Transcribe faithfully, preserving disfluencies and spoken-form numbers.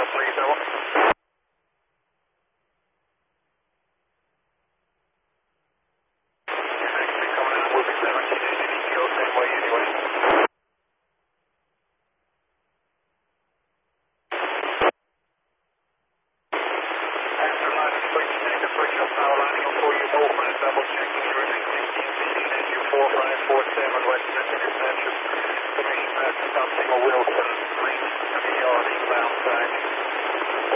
please, over. Actually coming in, we'll be seventeen eighty, go same way anyway. After landing, please take a switch up power landing before you open and double checking your eighteen seating as you four five four seven West Pacific Central. Permission pass to Constable Wilson, Marine, New York, eastbound side.